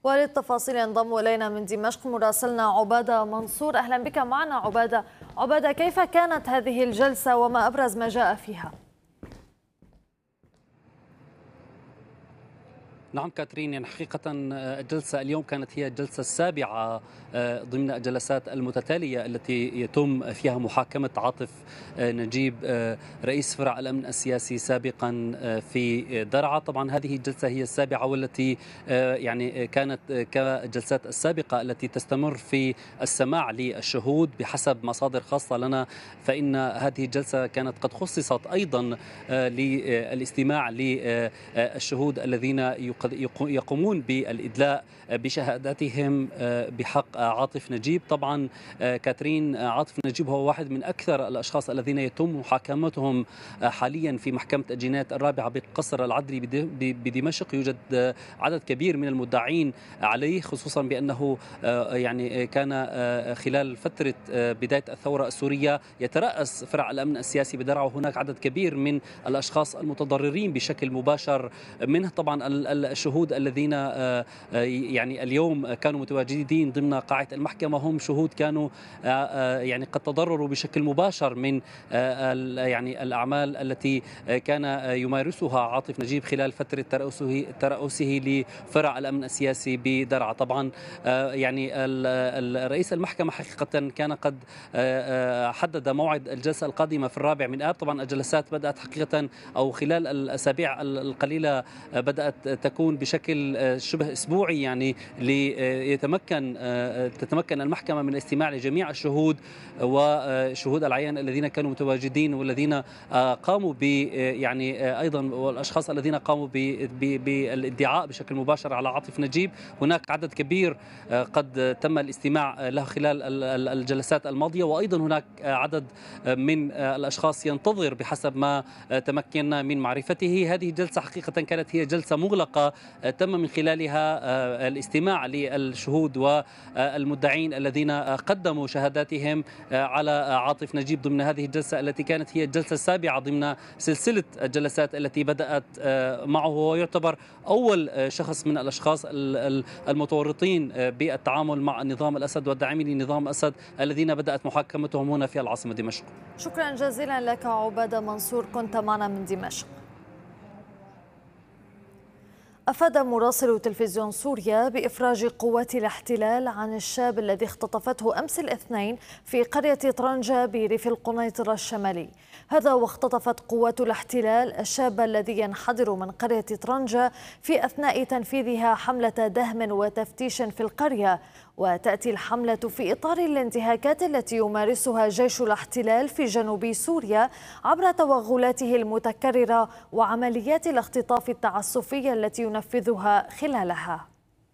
وللتفاصيل ينضم إلينا من دمشق مراسلنا عبادة منصور. أهلا بك معنا عبادة، كيف كانت هذه الجلسة وما أبرز ما جاء فيها؟ نعم كاترين، يعني حقيقة الجلسة اليوم كانت هي الجلسة السابعة ضمن الجلسات المتتالية التي يتم فيها محاكمة عاطف نجيب رئيس فرع الأمن السياسي سابقا في درعا. طبعا هذه الجلسة هي السابعة والتي يعني كانت كالجلسات السابقة التي تستمر في السماع للشهود بحسب مصادر خاصة لنا، فإن هذه الجلسة كانت قد خصصت أيضا للاستماع للشهود الذين يقومون بالإدلاء بشهاداتهم بحق عاطف نجيب. طبعا كاترين، عاطف نجيب هو واحد من أكثر الأشخاص الذين يتم محاكمتهم حاليا في محكمة الجنايات الرابعة بالقصر العدلي بدمشق. يوجد عدد كبير من المدعين عليه، خصوصا بأنه يعني كان خلال فترة بداية الثورة السورية يترأس فرع الأمن السياسي بدرعا، وهناك عدد كبير من الأشخاص المتضررين بشكل مباشر منه. طبعا الشهود الذين يعني اليوم كانوا متواجدين ضمن قاعة المحكمة هم شهود كانوا يعني قد تضرروا بشكل مباشر من يعني الأعمال التي كان يمارسها عاطف نجيب خلال فترة ترأسه لفرع الأمن السياسي بدرعا. طبعا يعني رئيس المحكمة حقيقة كان قد حدد موعد الجلسة القادمة في 4 آب. طبعا الجلسات بدأت حقيقة أو خلال الأسابيع القليلة بدأت تكون بشكل شبه أسبوعي، يعني تتمكن المحكمة من الاستماع لجميع الشهود وشهود العيان الذين كانوا متواجدين والذين قاموا ب يعني أيضا والأشخاص الذين قاموا بالادعاء بشكل مباشر على عاطف نجيب. هناك عدد كبير قد تم الاستماع له خلال الجلسات الماضية، وأيضا هناك عدد من الأشخاص ينتظر بحسب ما تمكنا من معرفته. هذه الجلسة حقيقة كانت هي جلسة مغلقة تم من خلالها الاستماع للشهود والمدعين الذين قدموا شهاداتهم على عاطف نجيب ضمن هذه الجلسة التي كانت هي الجلسة السابعة ضمن سلسلة الجلسات التي بدأت معه. ويعتبر أول شخص من الأشخاص المتورطين بالتعامل مع النظام الأسد والداعمين لنظام الأسد الذين بدأت محاكمتهم هنا في العاصمة دمشق. شكرا جزيلا لك عبادة منصور، كنت معنا من دمشق. أفاد مراسل تلفزيون سوريا بإفراج قوات الاحتلال عن الشاب الذي اختطفته أمس الاثنين في قرية طرنجة بريف القنيطرة الشمالي. هذا واختطفت قوات الاحتلال الشاب الذي ينحدر من قرية طرنجة في أثناء تنفيذها حملة دهم وتفتيش في القرية. وتأتي الحملة في إطار الانتهاكات التي يمارسها جيش الاحتلال في جنوب سوريا عبر توغلاته المتكررة وعمليات الاختطاف التعسفية التي ينفذها خلالها.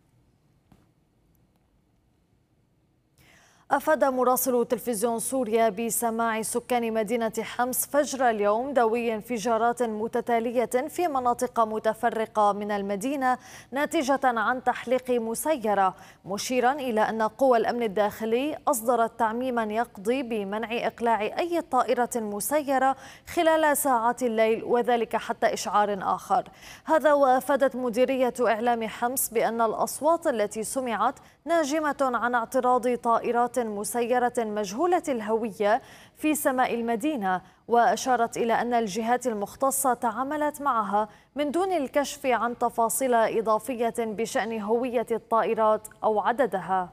أفاد مراسل تلفزيون سوريا بسماع سكان مدينة حمص فجر اليوم دوي انفجارات متتالية في مناطق متفرقة من المدينة ناتجة عن تحليق مسيرة، مشيرا إلى أن قوى الأمن الداخلي أصدرت تعميما يقضي بمنع إقلاع أي طائرة مسيرة خلال ساعات الليل، وذلك حتى إشعار آخر. هذا وأفادت مديرية إعلام حمص بأن الأصوات التي سمعت ناجمة عن اعتراض طائرات مسيرة مجهولة الهوية في سماء المدينة، وأشارت إلى أن الجهات المختصة تعاملت معها من دون الكشف عن تفاصيل إضافية بشأن هوية الطائرات أو عددها.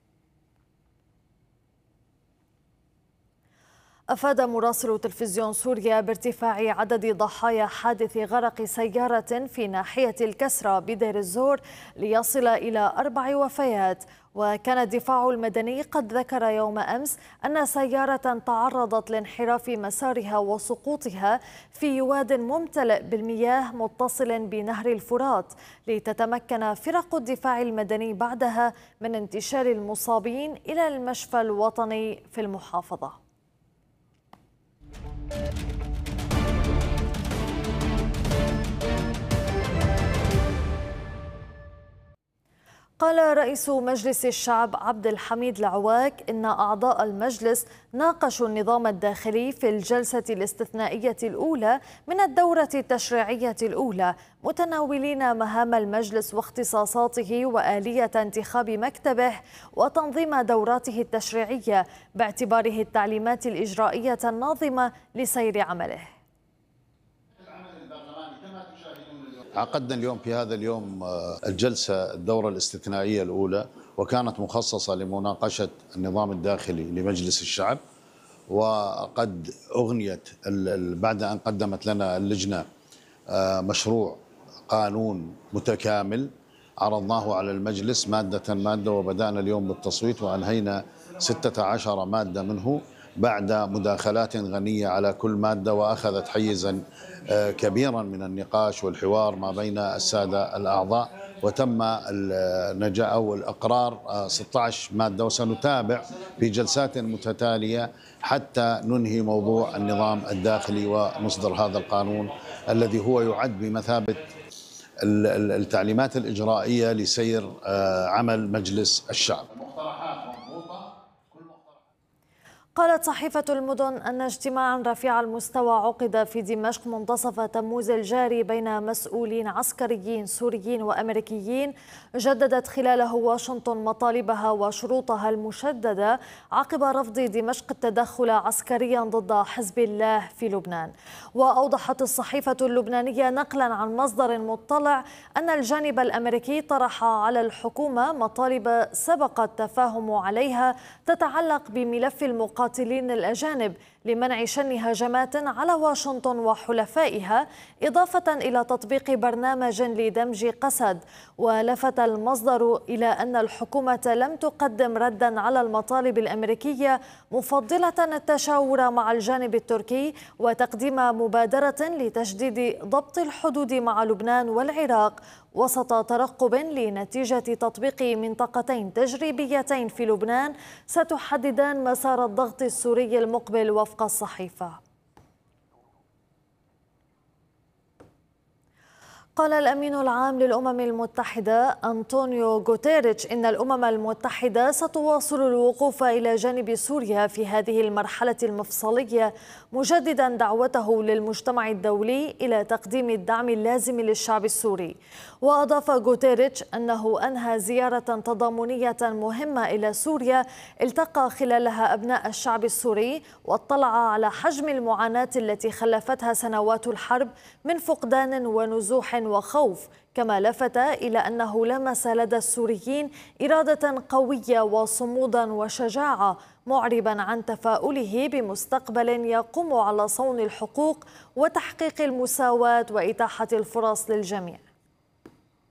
أفاد مراسل تلفزيون سوريا بارتفاع عدد ضحايا حادث غرق سيارة في ناحية الكسرى بدير الزور ليصل إلى 4 وفيات. وكان الدفاع المدني قد ذكر يوم أمس أن سيارة تعرضت لانحراف مسارها وسقوطها في واد ممتلئ بالمياه متصل بنهر الفرات، لتتمكن فرق الدفاع المدني بعدها من انتشال المصابين إلى المشفى الوطني في المحافظة. قال رئيس مجلس الشعب عبد الحميد العواك إن أعضاء المجلس ناقشوا النظام الداخلي في الجلسة الاستثنائية الأولى من الدورة التشريعية الأولى، متناولين مهام المجلس واختصاصاته وآلية انتخاب مكتبه وتنظيم دوراته التشريعية باعتباره التعليمات الإجرائية الناظمة لسير عمله. عقدنا اليوم في هذا اليوم الجلسة الدورة الاستثنائية الأولى، وكانت مخصصة لمناقشة النظام الداخلي لمجلس الشعب. وقد أغنيت بعد أن قدمت لنا اللجنة مشروع قانون متكامل عرضناه على المجلس مادة مادة، وبدأنا اليوم بالتصويت وأنهينا 16 مادة منه بعد مداخلات غنية على كل مادة، وأخذت حيزا كبيرا من النقاش والحوار ما بين السادة الأعضاء، وتم النجاح أو الإقرار 16 مادة، وسنتابع في جلسات متتالية حتى ننهي موضوع النظام الداخلي ونصدر هذا القانون الذي هو يعد بمثابة التعليمات الإجرائية لسير عمل مجلس الشعب. قالت صحيفة المدن أن اجتماعا رفيع المستوى عقد في دمشق منتصف تموز الجاري بين مسؤولين عسكريين سوريين وأمريكيين، جددت خلاله واشنطن مطالبها وشروطها المشددة عقب رفض دمشق التدخل عسكريا ضد حزب الله في لبنان. وأوضحت الصحيفة اللبنانية نقلا عن مصدر مطلع أن الجانب الأمريكي طرح على الحكومة مطالب سبق التفاهم عليها تتعلق بملف المقاتلين الأجانب لمنع شن هجمات على واشنطن وحلفائها، إضافة إلى تطبيق برنامج لدمج قسد. ولفت المصدر إلى أن الحكومة لم تقدم ردا على المطالب الأمريكية، مفضلة التشاور مع الجانب التركي وتقديم مبادرة لتجديد ضبط الحدود مع لبنان والعراق وسط ترقب لنتيجة تطبيق منطقتين تجريبيتين في لبنان ستحددان مسار الضغط السوري المقبل وفق الصحيفة. قال الأمين العام للأمم المتحدة أنطونيو غوتيريتش إن الأمم المتحدة ستواصل الوقوف إلى جانب سوريا في هذه المرحلة المفصلية، مجددا دعوته للمجتمع الدولي إلى تقديم الدعم اللازم للشعب السوري. وأضاف غوتيريتش أنه أنهى زيارة تضامنية مهمة إلى سوريا التقى خلالها أبناء الشعب السوري واطلع على حجم المعاناة التي خلفتها سنوات الحرب من فقدان ونزوح وخوف، كما لفت إلى أنه لمس لدى السوريين إرادة قوية وصمودا وشجاعة، معربا عن تفاؤله بمستقبل يقوم على صون الحقوق وتحقيق المساواة وإتاحة الفرص للجميع.